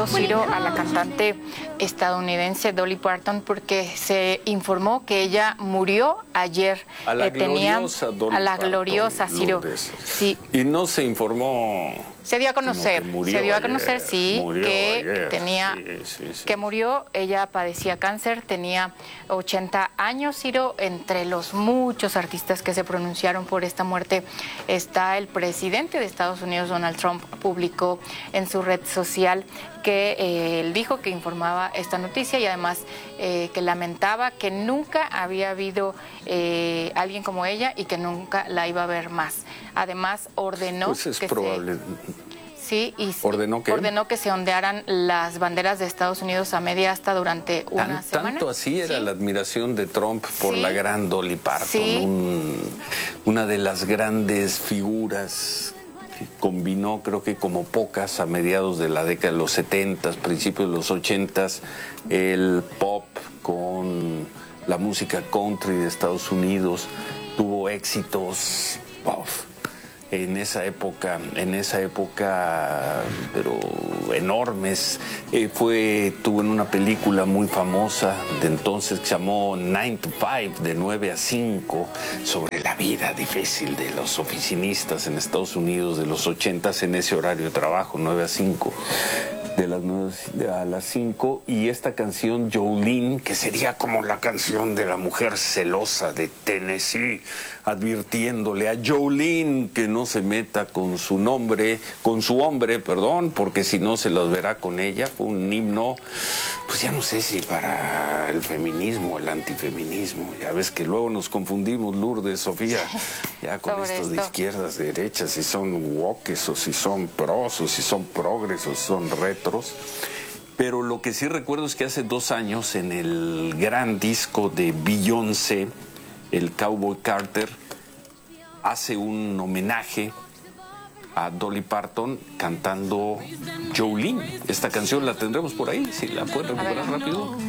Ciro, a la cantante estadounidense Dolly Parton, porque se informó que ella murió ayer. A la gloriosa Dolly a la Parton, gloriosa, Ciro. Lourdes. Sí. Y no se informó. Se dio a conocer, sí, que ayer. tenía, Sí. que murió. Ella padecía cáncer, tenía 80 años, Ciro. Entre los muchos artistas que se pronunciaron por esta muerte está el presidente de Estados Unidos, Donald Trump. Publicó en su red social que él dijo que informaba esta noticia y además que lamentaba que nunca había habido alguien como ella y que nunca la iba a ver más. Además ordenó pues es que probable. ¿Ordenó que se ondearan las banderas de Estados Unidos a media asta durante una semana. Tanto así era la admiración de Trump por la gran Dolly Parton, una de las grandes figuras que combinó, creo que como pocas, a mediados de la década de los 70, principios de los 80, el pop con la música country de Estados Unidos. Tuvo éxitos en esa época, pero enormes. Tuvo en una película muy famosa de entonces que se llamó 9 to 5, de 9 a 5, sobre la vida difícil de los oficinistas en Estados Unidos de los 80 en ese horario de trabajo, 9 a 5. De las 9 a las 5, y esta canción Jolene, que sería como la canción de la mujer celosa de Tennessee, advirtiéndole a Jolene que no se meta con su hombre, porque si no se los verá con ella. Fue un himno, pues ya no sé si para el feminismo, el antifeminismo. Ya ves que luego nos confundimos, Lourdes, Sofía, ya con esto de izquierdas, derechas, si son woques o si son pros o si son progres o si son retros. Pero lo que sí recuerdo es que hace 2 años, en el gran disco de Beyoncé, el Cowboy Carter, hace un homenaje a Dolly Parton cantando Jolene. Esta canción la tendremos por ahí, si la pueden recuperar rápido.